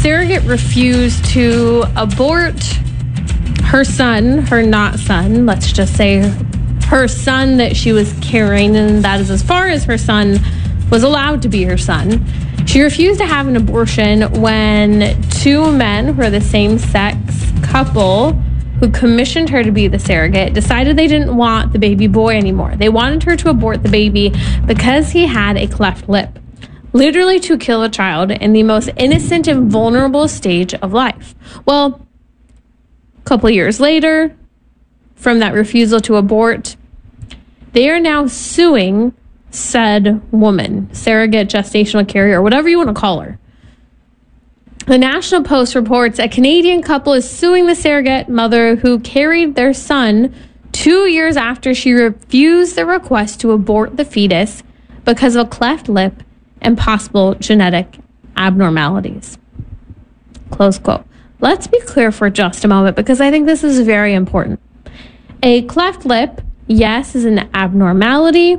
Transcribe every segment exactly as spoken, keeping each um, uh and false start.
surrogate refused to abort her son, her not son, let's just say her son that she was carrying, and that is as far as her son was allowed to be her son. She refused to have an abortion when two men who are the same-sex couple who commissioned her to be the surrogate decided they didn't want the baby boy anymore. They wanted her to abort the baby because he had a cleft lip, literally to kill a child in the most innocent and vulnerable stage of life. Well, a couple years later, from that refusal to abort, they are now suing said woman, surrogate, gestational carrier, whatever you want to call her. The National Post reports a Canadian couple is suing the surrogate mother who carried their son two years after she refused the request to abort the fetus because of a cleft lip and possible genetic abnormalities. Close quote. Let's be clear for just a moment because I think this is very important. A cleft lip, yes, is an abnormality,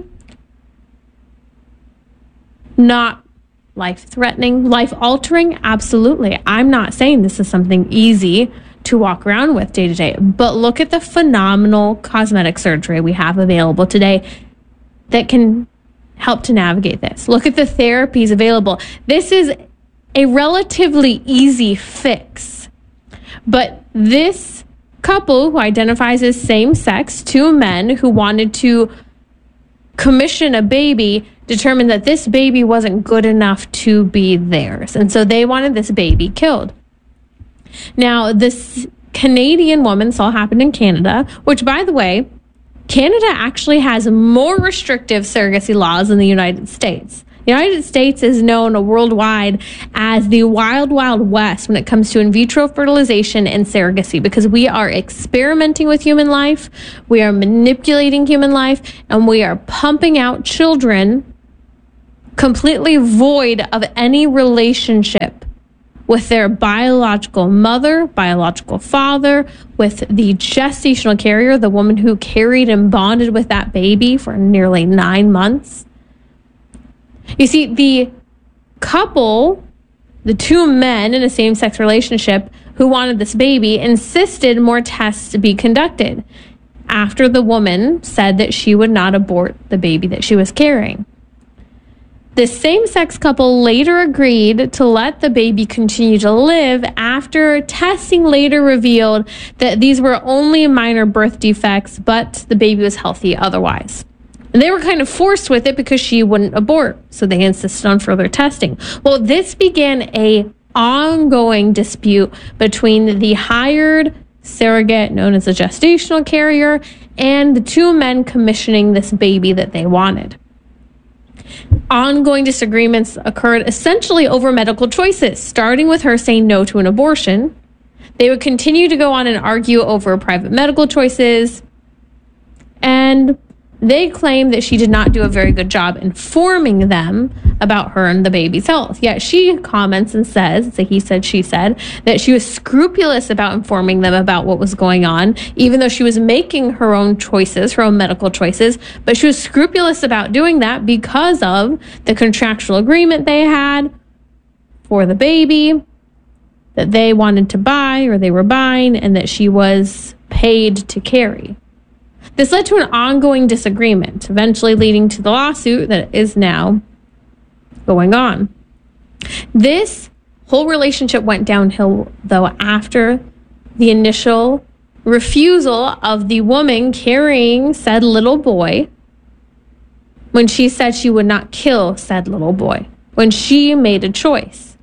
not life-threatening, life-altering, absolutely. I'm not saying this is something easy to walk around with day to day, but look at the phenomenal cosmetic surgery we have available today that can help to navigate this. Look at the therapies available. This is a relatively easy fix, but this couple who identifies as same-sex, two men who wanted to commission a baby, determined that this baby wasn't good enough to be theirs. And so they wanted this baby killed. Now, this Canadian woman, this all happened in Canada, which, by the way, Canada actually has more restrictive surrogacy laws than the United States. The United States is known worldwide as the wild, wild west when it comes to in vitro fertilization and surrogacy because we are experimenting with human life, we are manipulating human life, and we are pumping out children completely void of any relationship with their biological mother, biological father, with the gestational carrier, the woman who carried and bonded with that baby for nearly nine months. You see, the couple, the two men in a same-sex relationship who wanted this baby, insisted more tests to be conducted after the woman said that she would not abort the baby that she was carrying. The same-sex couple later agreed to let the baby continue to live after testing later revealed that these were only minor birth defects, but the baby was healthy otherwise. And they were kind of forced with it because she wouldn't abort, so they insisted on further testing. Well, this began a ongoing dispute between the hired surrogate, known as a gestational carrier, and the two men commissioning this baby that they wanted. Ongoing disagreements occurred essentially over medical choices, starting with her saying no to an abortion. They would continue to go on and argue over private medical choices, and they claim that she did not do a very good job informing them about her and the baby's health. Yet she comments and says, it's a he said, she said, that she was scrupulous about informing them about what was going on, even though she was making her own choices, her own medical choices. But she was scrupulous about doing that because of the contractual agreement they had for the baby that they wanted to buy or they were buying and that she was paid to carry. This led to an ongoing disagreement, eventually leading to the lawsuit that is now going on. This whole relationship went downhill, though, after the initial refusal of the woman carrying said little boy when she said she would not kill said little boy, when she made a choice.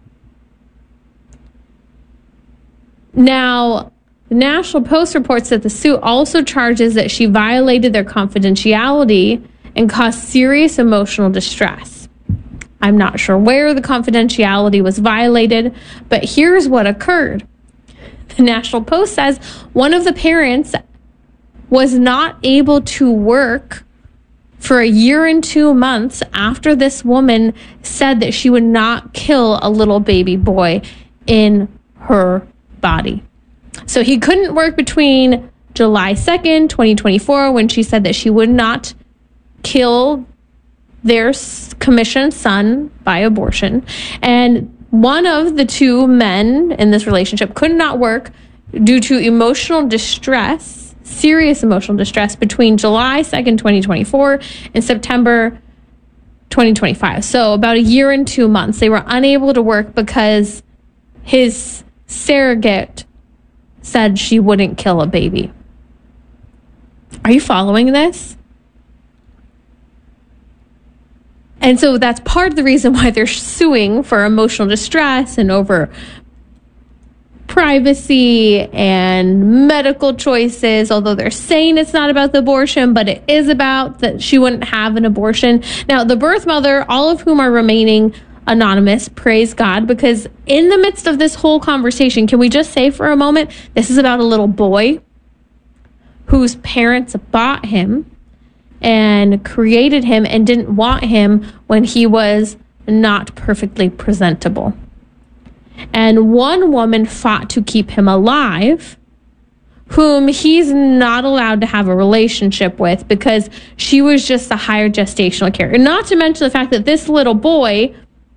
Now, the National Post reports that the suit also charges that she violated their confidentiality and caused serious emotional distress. I'm not sure where the confidentiality was violated, but here's what occurred. The National Post says one of the parents was not able to work for a year and two months after this woman said that she would not kill a little baby boy in her body. So he couldn't work between July second, twenty twenty-four, when she said that she would not kill their commissioned son by abortion, and one of the two men in this relationship could not work due to emotional distress, serious emotional distress, between July second, twenty twenty-four and September twenty twenty-five. So about a year and two months. They were unable to work because his surrogate said she wouldn't kill a baby. Are you following this? And so that's part of the reason why they're suing for emotional distress and over privacy and medical choices, although they're saying it's not about the abortion, but it is about that she wouldn't have an abortion. Now, the birth mother, all of whom are remaining anonymous, praise God, because in the midst of this whole conversation, can we just say for a moment, this is about a little boy whose parents bought him and created him and didn't want him when he was not perfectly presentable. And one woman fought to keep him alive, whom he's not allowed to have a relationship with because she was just a higher gestational carrier. Not to mention the fact that this little boy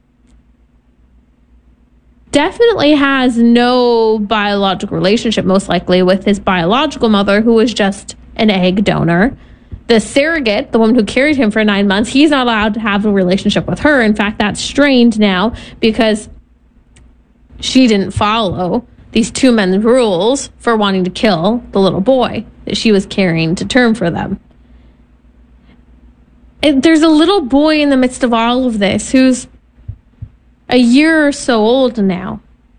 definitely has no biological relationship, most likely, with his biological mother, who was just an egg donor. The surrogate, the woman who carried him for nine months, he's not allowed to have a relationship with her. In fact, that's strained now because she didn't follow these two men's rules for wanting to kill the little boy that she was carrying to term for them. And there's a little boy in the midst of all of this who's a year or so old now.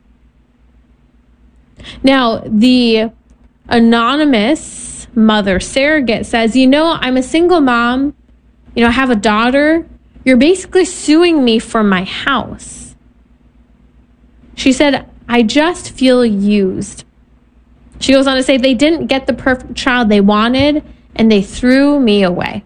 Now, the anonymous mother surrogate says, you know, I'm a single mom. You know, I have a daughter. You're basically suing me for my house. She said, I just feel used. She goes on to say, they didn't get the perfect child they wanted, and they threw me away.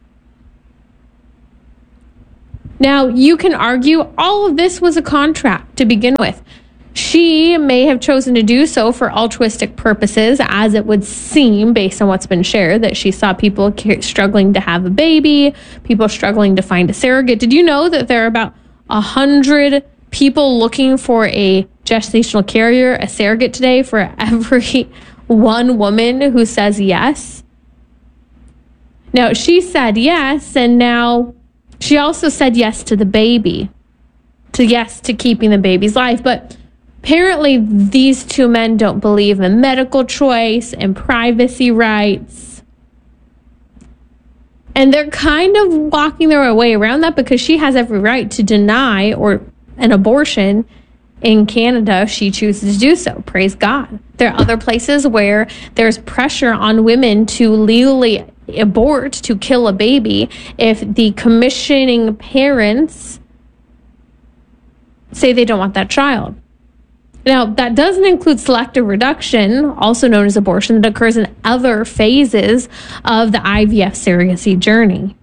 Now, you can argue all of this was a contract to begin with. She may have chosen to do so for altruistic purposes, as it would seem based on what's been shared, that she saw people struggling to have a baby, people struggling to find a surrogate. Did you know that there are about a hundred people looking for a gestational carrier, a surrogate today, for every one woman who says yes? Now, she said yes, and now she also said yes to the baby, to yes to keeping the baby's life. But apparently these two men don't believe in medical choice and privacy rights. And they're kind of walking their way around that because she has every right to deny or an abortion in Canada if she chooses to do so. Praise God. There are other places where there's pressure on women to legally abort, to kill a baby, if the commissioning parents say they don't want that child. Now, that doesn't include selective reduction, also known as abortion, that occurs in other phases of the I V F surrogacy journey.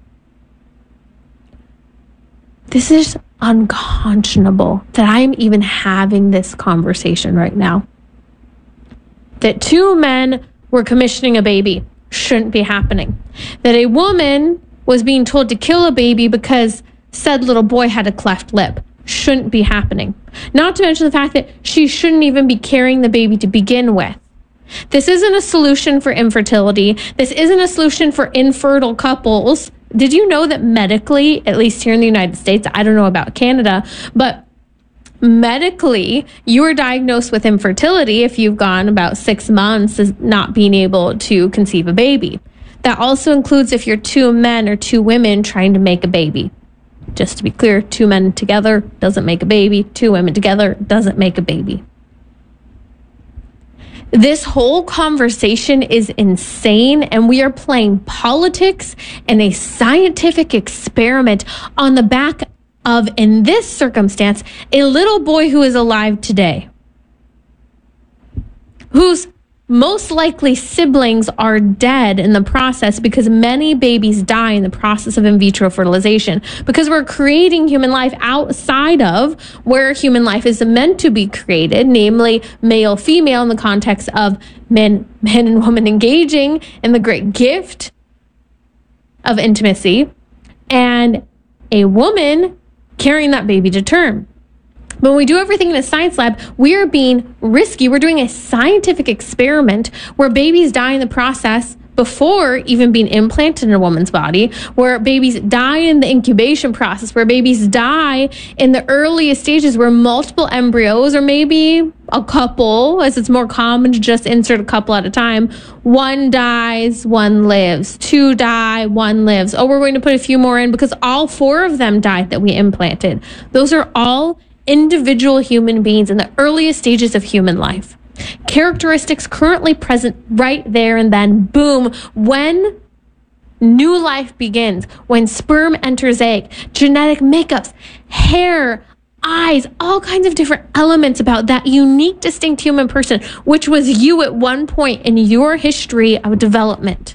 This is unconscionable that I'm even having this conversation right now. That two men were commissioning a baby shouldn't be happening. That a woman was being told to kill a baby because said little boy had a cleft lip shouldn't be happening. Not to mention the fact that she shouldn't even be carrying the baby to begin with. This isn't a solution for infertility. This isn't a solution for infertile couples. Did you know that medically, at least here in the United States, I don't know about Canada, but medically, you are diagnosed with infertility if you've gone about six months as not being able to conceive a baby. That also includes if you're two men or two women trying to make a baby. Just to be clear, two men together doesn't make a baby. Two women together doesn't make a baby. This whole conversation is insane, and we are playing politics and a scientific experiment on the back of, in this circumstance, a little boy who is alive today, whose most likely siblings are dead in the process because many babies die in the process of in vitro fertilization, because we're creating human life outside of where human life is meant to be created, namely male, female, in the context of men, men and women engaging in the great gift of intimacy, and a woman carrying that baby to term. But when we do everything in a science lab, we are being risky. We're doing a scientific experiment where babies die in the process before even being implanted in a woman's body, where babies die in the incubation process, where babies die in the earliest stages where multiple embryos, or maybe a couple, as it's more common to just insert a couple at a time, one dies, one lives, two die, one lives. Oh, we're going to put a few more in because all four of them died that we implanted. Those are all individual human beings in the earliest stages of human life. Characteristics currently present right there and then, boom, when new life begins, when sperm enters egg, genetic makeups, hair, eyes, all kinds of different elements about that unique, distinct human person, which was you at one point in your history of development.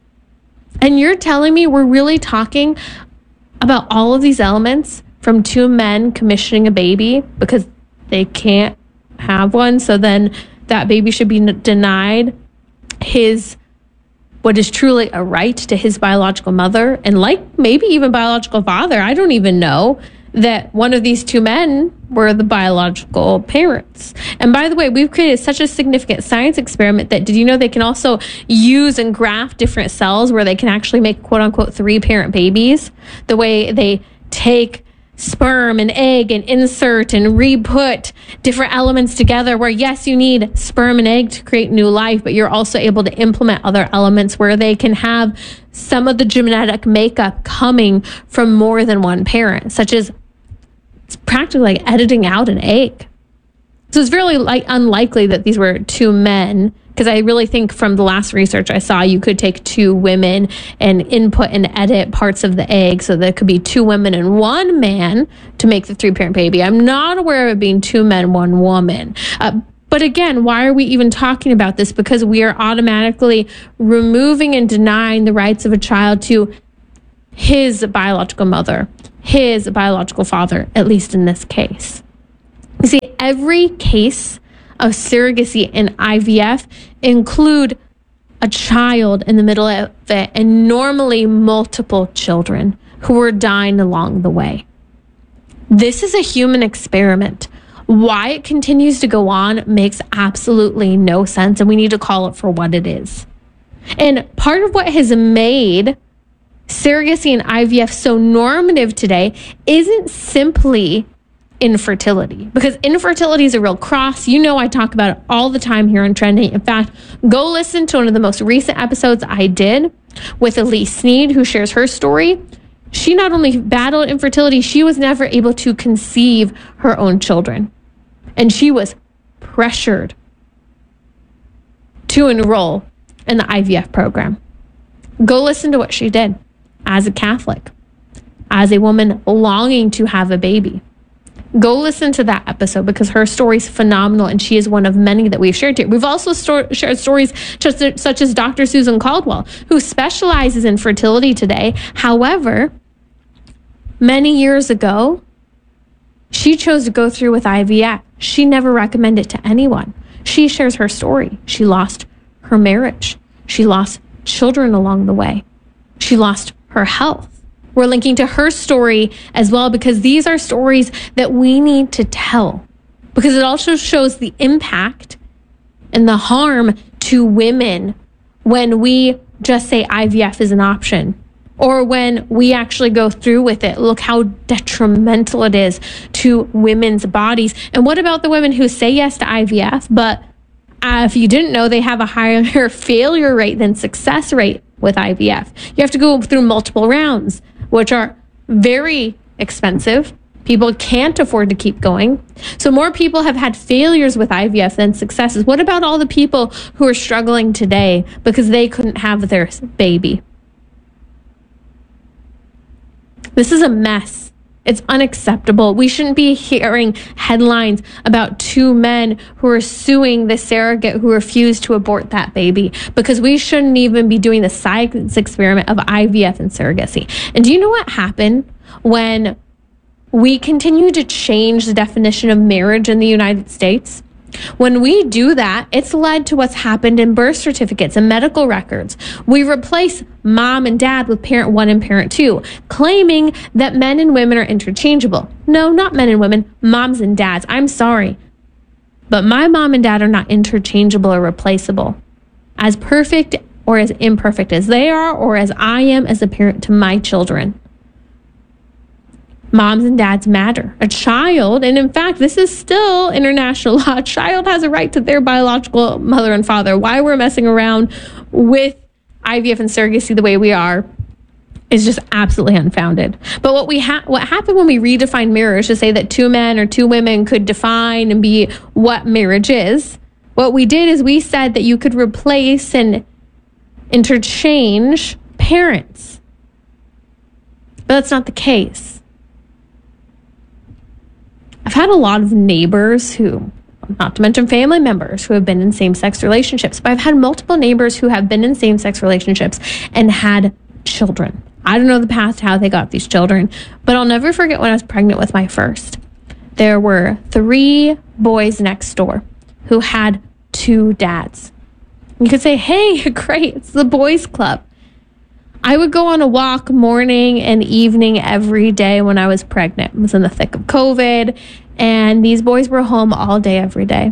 And you're telling me we're really talking about all of these elements from two men commissioning a baby because they can't have one, so then that baby should be n- denied his, what is truly a right to his biological mother, and like maybe even biological father. I don't even know that one of these two men were the biological parents. And by the way, we've created such a significant science experiment that, did you know they can also use and graft different cells where they can actually make quote unquote three parent babies? The way they take sperm and egg and insert and re-put different elements together, where yes, you need sperm and egg to create new life, but you're also able to implement other elements where they can have some of the genetic makeup coming from more than one parent, such as it's practically like editing out an egg. So it's really like unlikely that these were two men, because I really think from the last research I saw, you could take two women and input and edit parts of the egg. So there could be two women and one man to make the three-parent baby. I'm not aware of it being two men, one woman. Uh, but again, why are we even talking about this? Because we are automatically removing and denying the rights of a child to his biological mother, his biological father, at least in this case. You see, every case of surrogacy and I V F include a child in the middle of it, and normally multiple children who are dying along the way. This is a human experiment. Why it continues to go on makes absolutely no sense, and we need to call it for what it is. And part of what has made surrogacy and I V F so normative today isn't simply infertility, because infertility is a real cross. You know, I talk about it all the time here on Trending. In fact, go listen to one of the most recent episodes I did with Elise Sneed, who shares her story. She not only battled infertility, she was never able to conceive her own children. And she was pressured to enroll in the I V F program. Go listen to what she did as a Catholic, as a woman longing to have a baby. Go listen to that episode, because her story is phenomenal, and she is one of many that we've shared here. We've also sto- shared stories just, such as Doctor Susan Caldwell, who specializes in fertility today. However, many years ago, she chose to go through with I V F. She never recommended it to anyone. She shares her story. She lost her marriage. She lost children along the way. She lost her health. We're linking to her story as well, because these are stories that we need to tell, because it also shows the impact and the harm to women when we just say I V F is an option, or when we actually go through with it. Look how detrimental it is to women's bodies. And what about the women who say yes to I V F, but uh, if you didn't know, they have a higher failure rate than success rate with I V F. You have to go through multiple rounds, which are very expensive. People can't afford to keep going. So more people have had failures with I V F than successes. What about all the people who are struggling today because they couldn't have their baby? This is a mess. It's unacceptable. We shouldn't be hearing headlines about two men who are suing the surrogate who refused to abort that baby, because we shouldn't even be doing the science experiment of I V F and surrogacy. And do you know what happened when we continue to change the definition of marriage in the United States? When we do that, it's led to what's happened in birth certificates and medical records. We replace mom and dad with parent one and parent two, claiming that men and women are interchangeable. No, not men and women, moms and dads. I'm sorry. But my mom and dad are not interchangeable or replaceable. As perfect or as imperfect as they are, or as I am as a parent to my children. Moms and dads matter. A child, and in fact, this is still international law, a child has a right to their biological mother and father. Why we're messing around with I V F and surrogacy the way we are is just absolutely unfounded. But what we ha- what happened when we redefined marriage to say that two men or two women could define and be what marriage is, what we did is we said that you could replace and interchange parents. But that's not the case. I've had a lot of neighbors who, not to mention family members, who have been in same-sex relationships, but I've had multiple neighbors who have been in same-sex relationships and had children. I don't know the past how they got these children, but I'll never forget when I was pregnant with my first. There were three boys next door who had two dads. You could say, hey, great, it's the boys club. I would go on a walk morning and evening every day when I was pregnant. I was in the thick of COVID, and these boys were home all day, every day.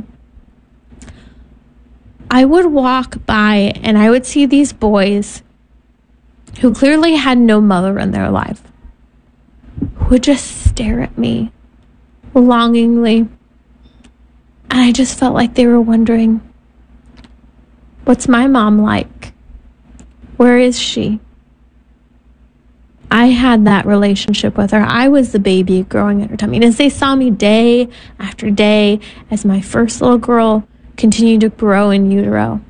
I would walk by and I would see these boys who clearly had no mother in their life, who would just stare at me longingly. And I just felt like they were wondering, what's my mom like? Where is she? I had that relationship with her. I was the baby growing in her tummy. And as they saw me day after day, as my first little girl continued to grow in utero,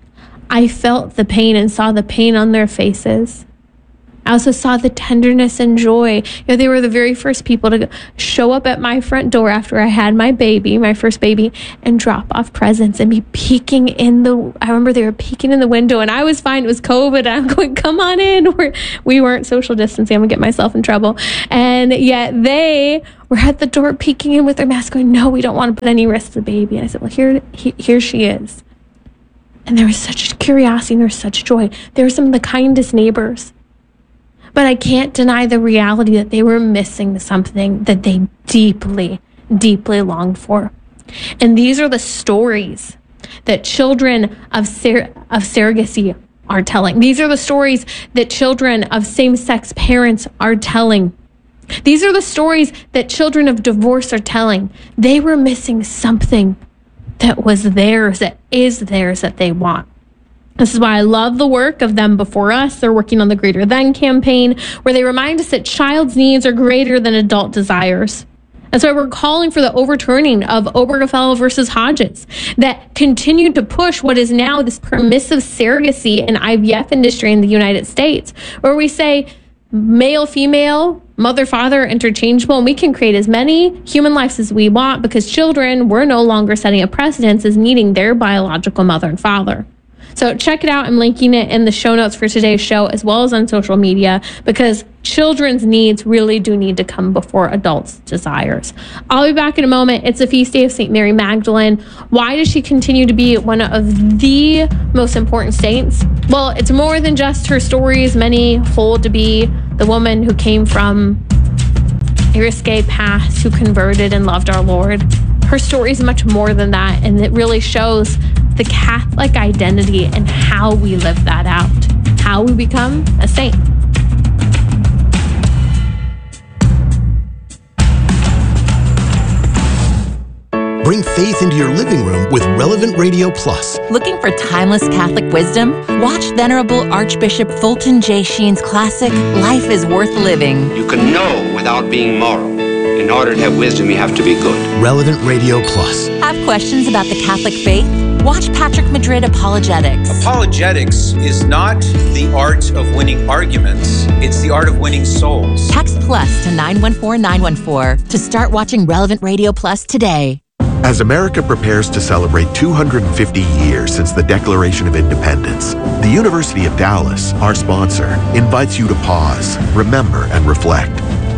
I felt the pain and saw the pain on their faces. I also saw the tenderness and joy. You know, they were the very first people to show up at my front door after I had my baby, my first baby, and drop off presents and be peeking in the, I remember they were peeking in the window and I was fine. It was COVID. I'm going, come on in. We're, we weren't social distancing. I'm going to get myself in trouble. And yet they were at the door peeking in with their mask going, no, we don't want to put any risk to the baby. And I said, well, here, he, here she is. And there was such curiosity and there was such joy. They were some of the kindest neighbors. But I can't deny the reality that they were missing something that they deeply, deeply longed for. And these are the stories that children of sur- of surrogacy are telling. These are the stories that children of same-sex parents are telling. These are the stories that children of divorce are telling. They were missing something that was theirs, that is theirs, that they want. This is why I love the work of Them Before Us. They're working on the Greater Than campaign, where they remind us that child's needs are greater than adult desires. That's why we're calling for the overturning of Obergefell versus Hodges that continued to push what is now this permissive surrogacy and I V F industry in the United States, where we say male, female, mother, father, interchangeable, and we can create as many human lives as we want because children, we're no longer setting a precedence as needing their biological mother and father. So check it out. I'm linking it in the show notes for today's show as well as on social media because children's needs really do need to come before adults' desires. I'll be back in a moment. It's a feast day of Saint Mary Magdalene. Why does she continue to be one of the most important saints? Well, it's more than just her stories. Many hold to be the woman who came from a risque past, who converted and loved our Lord. Her story is much more than that, and it really shows the Catholic identity and how we live that out, how we become a saint. Bring faith into your living room with Relevant Radio Plus. Looking for timeless Catholic wisdom? Watch Venerable Archbishop Fulton J. Sheen's classic, Life is Worth Living. You can know without being moral. In order to have wisdom, you have to be good. Relevant Radio Plus. Have questions about the Catholic faith? Watch Patrick Madrid Apologetics. Apologetics is not the art of winning arguments. It's the art of winning souls. Text plus to nine one four nine one four to start watching Relevant Radio Plus today. As America prepares to celebrate two hundred fifty years since the Declaration of Independence, the University of Dallas, our sponsor, invites you to pause, remember, and reflect.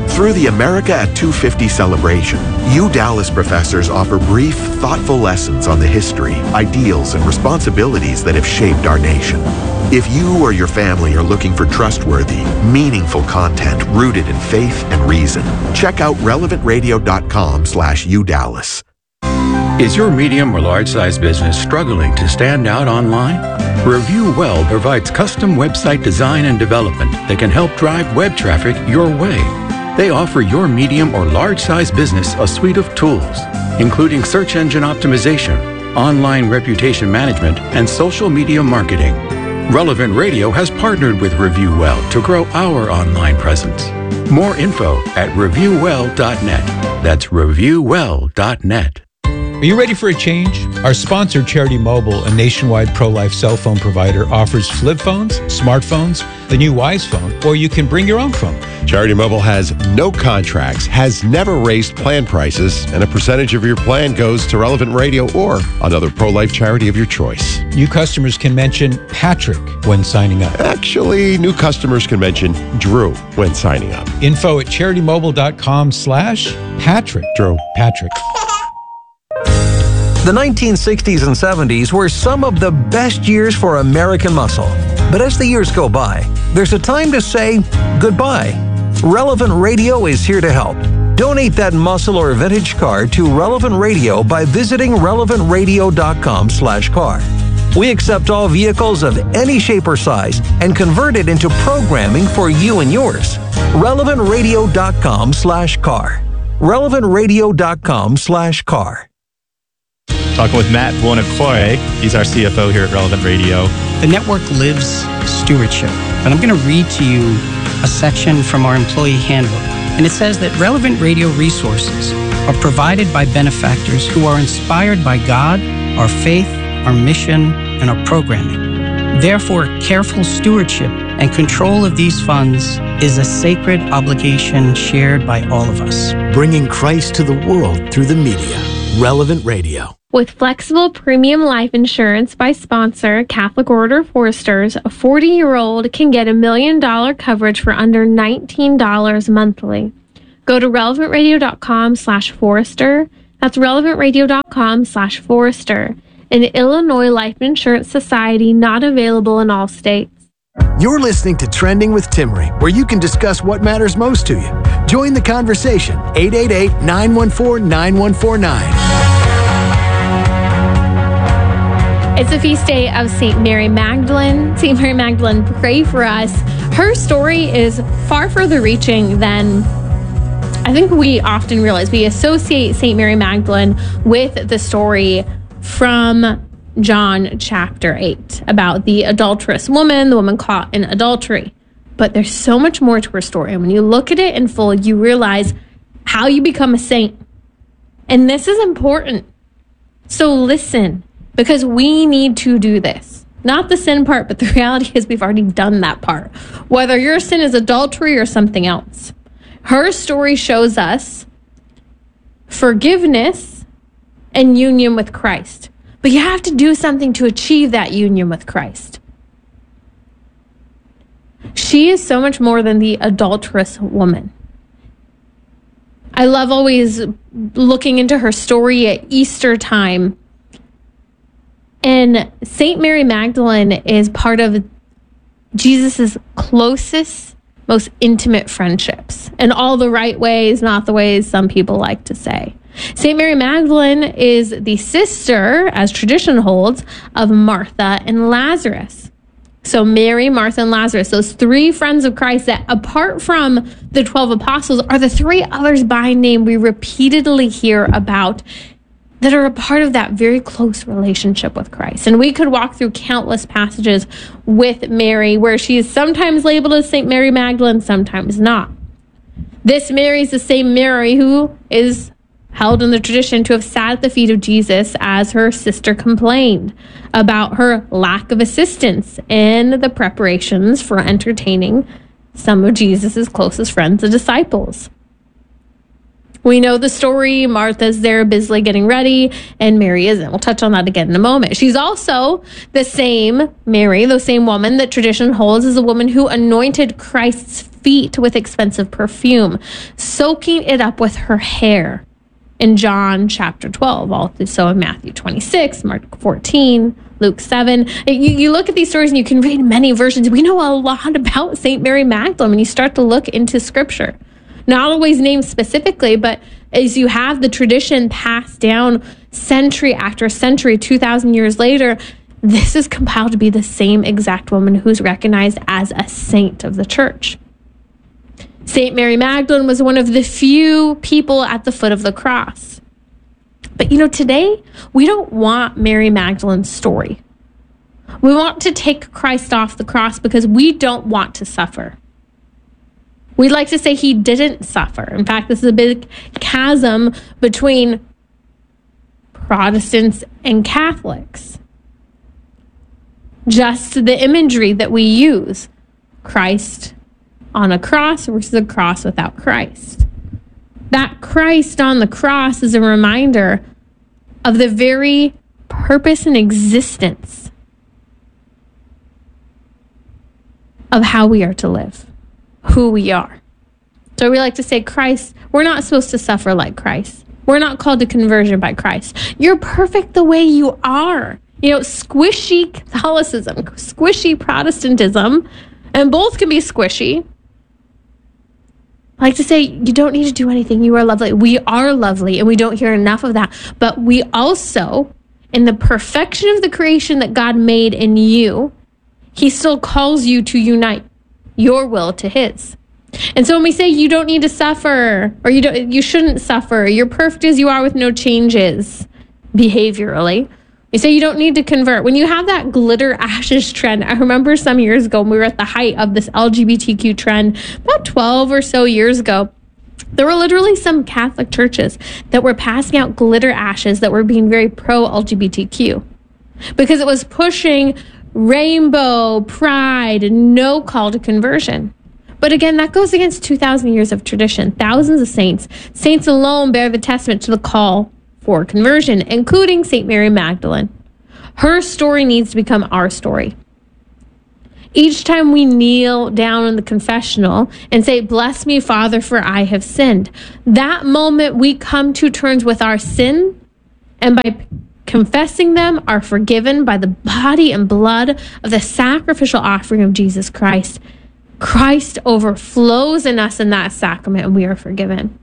Through the America at two fifty celebration, U Dallas professors offer brief, thoughtful lessons on the history, ideals, and responsibilities that have shaped our nation. If you or your family are looking for trustworthy, meaningful content rooted in faith and reason, check out relevant radio dot com slash U Dallas. Is your medium or large-size business struggling to stand out online? Review Well provides custom website design and development that can help drive web traffic your way. They offer your medium or large-size business a suite of tools, including search engine optimization, online reputation management, and social media marketing. Relevant Radio has partnered with Review Well to grow our online presence. More info at review well dot net. That's review well dot net. Are you ready for a change? Our sponsor, Charity Mobile, a nationwide pro-life cell phone provider, offers flip phones, smartphones, the new Wise phone, or you can bring your own phone. Charity Mobile has no contracts, has never raised plan prices, and a percentage of your plan goes to Relevant Radio or another pro-life charity of your choice. New customers can mention Patrick when signing up. Actually, new customers can mention Drew when signing up. Info at charity mobile dot com slash Patrick. Drew. Patrick. The nineteen sixties and seventies were some of the best years for American muscle. But as the years go by, there's a time to say goodbye. Relevant Radio is here to help. Donate that muscle or vintage car to Relevant Radio by visiting relevant radio dot com slash car. We accept all vehicles of any shape or size and convert it into programming for you and yours. relevant radio dot com slash car. relevant radio dot com slash car. Talking with Matt Buonocore. He's our C F O here at Relevant Radio. The network lives stewardship. And I'm going to read to you a section from our employee handbook. And it says that Relevant Radio resources are provided by benefactors who are inspired by God, our faith, our mission, and our programming. Therefore, careful stewardship and control of these funds is a sacred obligation shared by all of us. Bringing Christ to the world through the media. Relevant Radio. With flexible premium life insurance by sponsor Catholic Order Foresters, a forty-year-old can get a million dollar coverage for under nineteen dollars monthly. Go to relevant radio dot com slash Forester. That's relevant radio dot com slash Forester. An Illinois Life Insurance Society, not available in all states. You're listening to Trending with Timmerie, where you can discuss what matters most to you. Join the conversation. eight eight eight, nine one four, nine one four nine. It's a feast day of Saint Mary Magdalene. Saint Mary Magdalene, pray for us. Her story is far further reaching than I think we often realize. We associate Saint Mary Magdalene with the story from John chapter eight about the adulterous woman, the woman caught in adultery. But there's so much more to her story. And when you look at it in full, you realize how you become a saint. And this is important. So listen. Because we need to do this. Not the sin part, but the reality is we've already done that part. Whether your sin is adultery or something else. Her story shows us forgiveness and union with Christ. But you have to do something to achieve that union with Christ. She is so much more than the adulterous woman. I love always looking into her story at Easter time. And Saint Mary Magdalene is part of Jesus's closest, most intimate friendships. In all the right ways, not the ways some people like to say. Saint Mary Magdalene is the sister, as tradition holds, of Martha and Lazarus. So Mary, Martha, and Lazarus, those three friends of Christ that, apart from the twelve apostles, are the three others by name we repeatedly hear about that are a part of that very close relationship with Christ. And we could walk through countless passages with Mary where she is sometimes labeled as Saint Mary Magdalene, sometimes not. This Mary is the same Mary who is held in the tradition to have sat at the feet of Jesus as her sister complained about her lack of assistance in the preparations for entertaining some of Jesus's closest friends, the disciples. We know the story. Martha's there busily getting ready, and Mary isn't. We'll touch on that again in a moment. She's also the same Mary, the same woman that tradition holds as a woman who anointed Christ's feet with expensive perfume, soaking it up with her hair. In John chapter twelve, also in Matthew twenty-six, Mark fourteen, Luke seven. You, you look at these stories and you can read many versions. We know a lot about Saint Mary Magdalene when you start to look into scripture. Not always named specifically, but as you have the tradition passed down century after century, two thousand years later, this is compiled to be the same exact woman who's recognized as a saint of the church. Saint Mary Magdalene was one of the few people at the foot of the cross. But you know, today, we don't want Mary Magdalene's story. We want to take Christ off the cross because we don't want to suffer. We'd like to say he didn't suffer. In fact, this is a big chasm between Protestants and Catholics. Just the imagery that we use, Christ on a cross versus a cross without Christ. That Christ on the cross is a reminder of the very purpose and existence of how we are to live, who we are. So we like to say Christ, we're not supposed to suffer like Christ. We're not called to conversion by Christ. You're perfect the way you are. You know, squishy Catholicism, squishy Protestantism, and both can be squishy. I like to say, you don't need to do anything. You are lovely. We are lovely, and we don't hear enough of that. But we also, in the perfection of the creation that God made in you, he still calls you to unite your will to his. And so when we say you don't need to suffer, or you don't, you shouldn't suffer, you're perfect as you are with no changes, behaviorally, we say you don't need to convert. When you have that glitter ashes trend, I remember some years ago when we were at the height of this L G B T Q trend, about twelve or so years ago, there were literally some Catholic churches that were passing out glitter ashes that were being very pro-L G B T Q because it was pushing rainbow, pride, and no call to conversion. But again, that goes against two thousand years of tradition. Thousands of saints. Saints alone bear the testament to the call for conversion, including Saint Mary Magdalene. Her story needs to become our story. Each time we kneel down in the confessional and say, "Bless me, Father, for I have sinned," that moment we come to terms with our sin, and by confessing them are forgiven by the body and blood of the sacrificial offering of Jesus Christ. Christ overflows in us in that sacrament, and we are forgiven.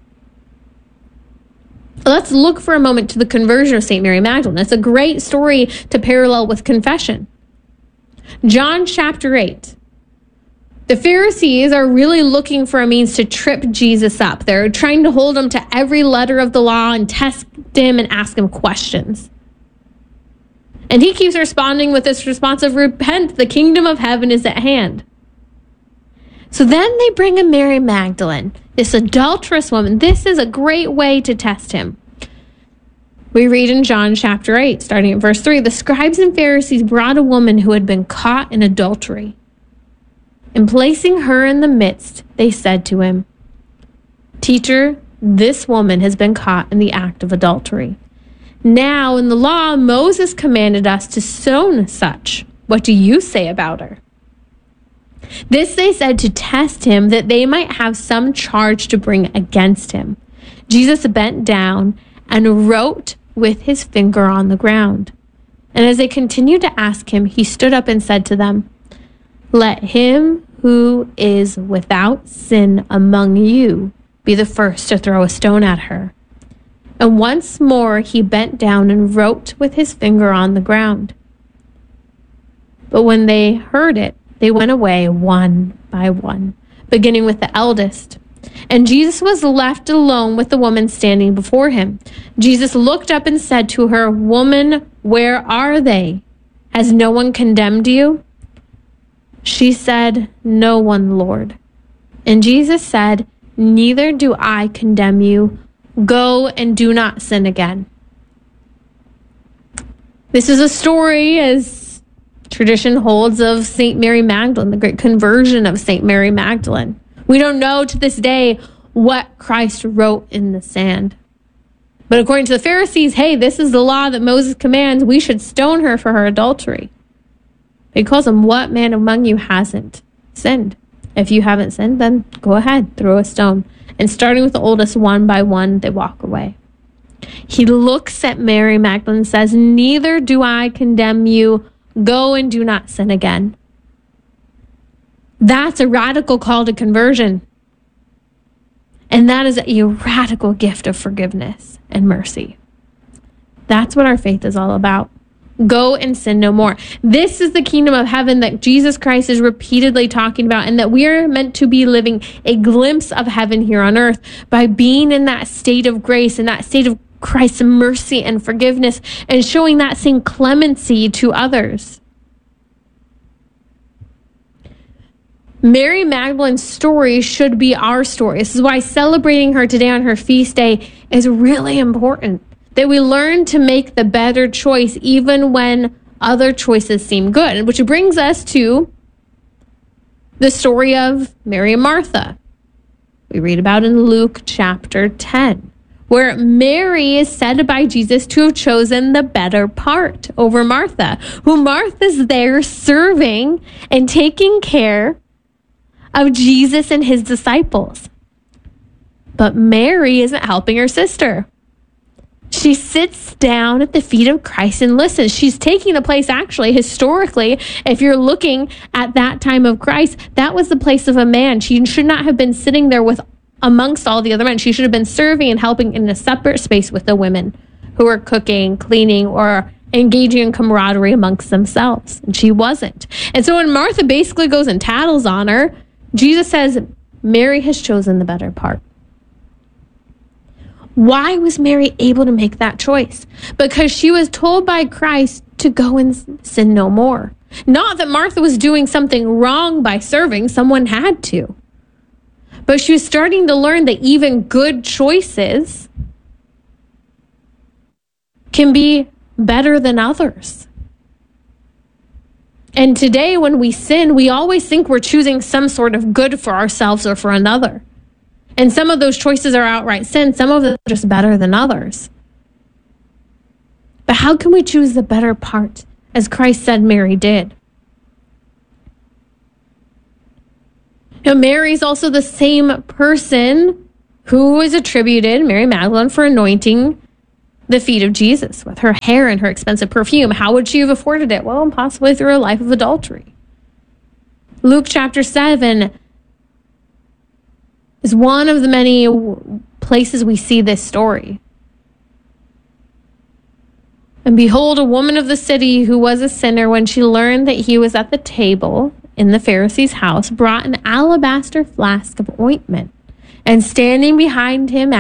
Let's look for a moment to the conversion of Saint Mary Magdalene. It's a great story to parallel with confession. John chapter eight. The Pharisees are really looking for a means to trip Jesus up. They're trying to hold him to every letter of the law and test him and ask him questions. And he keeps responding with this response of, "Repent, the kingdom of heaven is at hand." So then they bring in Mary Magdalene, this adulterous woman. This is a great way to test him. We read in John chapter eight, starting at verse three, the scribes and Pharisees brought a woman who had been caught in adultery. And placing her in the midst, they said to him, "Teacher, this woman has been caught in the act of adultery. Now, in the law, Moses commanded us to stone such. What do you say about her?" This they said to test him, that they might have some charge to bring against him. Jesus bent down and wrote with his finger on the ground. And as they continued to ask him, he stood up and said to them, "Let him who is without sin among you be the first to throw a stone at her." And once more he bent down and wrote with his finger on the ground. But when they heard it, they went away one by one, beginning with the eldest. And Jesus was left alone with the woman standing before him. Jesus looked up and said to her, "Woman, where are they? Has no one condemned you?" She said, "No one, Lord." And Jesus said, "Neither do I condemn you. Go and do not sin again." This is a story, as tradition holds, of Saint Mary Magdalene, the great conversion of Saint Mary Magdalene. We don't know to this day what Christ wrote in the sand. But according to the Pharisees, hey, this is the law that Moses commands. We should stone her for her adultery. He calls him, "What man among you hasn't sinned?" If you haven't sinned, then go ahead, throw a stone. And starting with the oldest, one by one, they walk away. He looks at Mary Magdalene and says, neither do I condemn you. Go and do not sin again. That's a radical call to conversion. And that is a radical gift of forgiveness and mercy. That's what our faith is all about. Go and sin no more. This is the kingdom of heaven that Jesus Christ is repeatedly talking about, and that we are meant to be living a glimpse of heaven here on earth by being in that state of grace, in that state of Christ's mercy and forgiveness, and showing that same clemency to others. Mary Magdalene's story should be our story. This is why celebrating her today on her feast day is really important. That we learn to make the better choice even when other choices seem good. Which brings us to the story of Mary and Martha. We read about in Luke chapter ten, where Mary is said by Jesus to have chosen the better part over Martha, who Martha's there serving and taking care of Jesus and his disciples. But Mary isn't helping her sister. She sits down at the feet of Christ and listens. She's taking the place, actually, historically, if you're looking at that time of Christ, that was the place of a man. She should not have been sitting there with amongst all the other men. She should have been serving and helping in a separate space with the women who were cooking, cleaning, or engaging in camaraderie amongst themselves. And she wasn't. And so when Martha basically goes and tattles on her, Jesus says, Mary has chosen the better part. Why was Mary able to make that choice? Because she was told by Christ to go and sin no more. Not that Martha was doing something wrong by serving, someone had to. But she was starting to learn that even good choices can be better than others. And today when we sin, we always think we're choosing some sort of good for ourselves or for another. And some of those choices are outright sin. Some of them are just better than others. But how can we choose the better part, as Christ said Mary did? Now, Mary is also the same person who is attributed, Mary Magdalene, for anointing the feet of Jesus with her hair and her expensive perfume. How would she have afforded it? Well, possibly through a life of adultery. Luke chapter seven is one of the many places we see this story. And behold, a woman of the city who was a sinner, when she learned that he was at the table in the Pharisee's house, brought an alabaster flask of ointment, and standing behind him